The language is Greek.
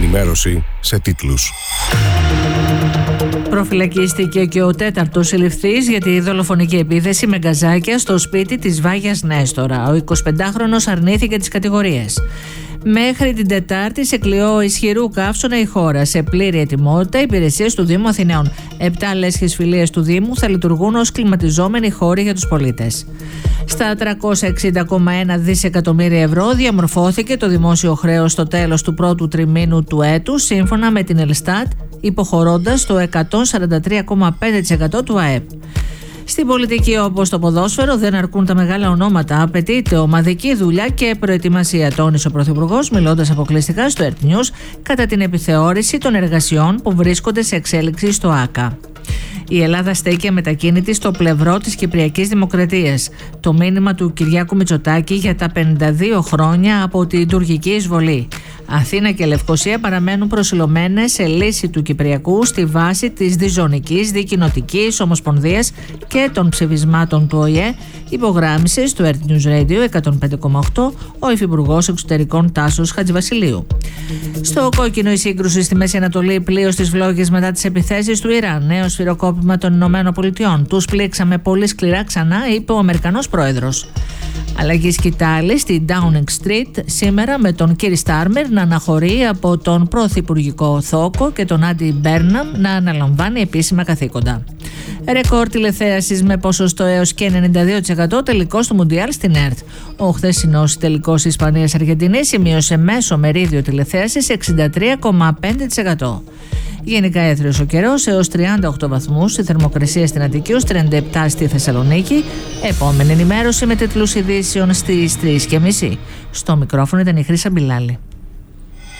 ενημέρωση σε τίτλους. Προφυλακίστηκε και ο 4ος συλληφθής για τη δολοφονική επίθεση με γκαζάκια στο σπίτι της Βάγιας Νέστορα. Ο 25χρονος αρνήθηκε τις κατηγορίες. Μέχρι την Τετάρτη, σε κλειό ισχυρού καύσωνα η χώρα. Σε πλήρη ετοιμότητα, οι υπηρεσίες του Δήμου Αθηναίων. 7 λέσχες φιλίες του Δήμου θα λειτουργούν ως κλιματιζόμενοι χώροι για τους πολίτες. Στα 360,1 δισεκατομμύρια ευρώ διαμορφώθηκε το δημόσιο χρέος στο τέλος του πρώτου τριμήνου του έτους, σύμφωνα με την Ελστάτ, υποχωρώντας το 143,5% του ΑΕΠ. Στην πολιτική, όπως το ποδόσφαιρο, δεν αρκούν τα μεγάλα ονόματα. Απαιτείται ομαδική δουλειά και προετοιμασία, τόνισε ο Πρωθυπουργός, μιλώντας αποκλειστικά στο Earth News κατά την επιθεώρηση των εργασιών που βρίσκονται σε εξέλιξη στο ΆΚΑ. Η Ελλάδα στέκει αμετακίνητη στο πλευρό της Κυπριακής Δημοκρατίας. Το μήνυμα του Κυριάκου Μητσοτάκη για τα 52 χρόνια από την τουρκική εισβολή. Αθήνα και Λευκοσία παραμένουν προσιλωμένες σε λύση του Κυπριακού στη βάση της διζωνικής δικοινοτικής ομοσπονδίας και των ψηφισμάτων του ΟΗΕ, υπογράμμισε στο Earth News Radio 105,8 ο Υφυπουργός Εξωτερικών Τάσος Χατζηβασιλείου. Στο κόκκινο, η σύγκρουση στη Μέση Ανατολή, πλοίο στις Βλόγες μετά τις επιθέσεις του Ιράν. Νέο σφυροκόπημα των ΗΠΑ. Τους πλήξαμε πολύ σκληρά ξανά, είπε ο Αμερικανός πρόεδρος. Αλλαγή σκητάλη στη Downing Street σήμερα, με τον Κίρι Στάρμερ να αναχωρεί από τον πρωθυπουργικό θόκο και τον Άντι Μπέρναμ να αναλαμβάνει επίσημα καθήκοντα. Ρεκόρ τηλεθέασης με ποσοστό έως και 92% τελικός του Μουντιάλ στην ΕΡΤ. Ο χθεσινός τελικός Ισπανίας-Αργεντινής σημείωσε μέσο μερίδιο τηλεθέασης 63,5%. Γενικά έθριος ο καιρός έως 38 βαθμούς, η θερμοκρασία στην Αττική ως 37 στη Θεσσαλονίκη. Επόμενη ενημέρωση με τίτλους ειδήσεων στις 3:30. Στο μικρόφωνο ήταν η Χρύσα Μπιλάλη.